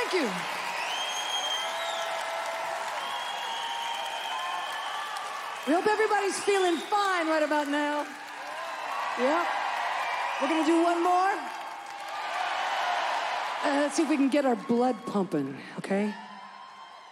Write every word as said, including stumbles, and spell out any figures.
Thank you. We hope everybody's feeling fine right about now. Yeah. We're gonna do one more. Uh, let's see if we can get our blood pumping, okay?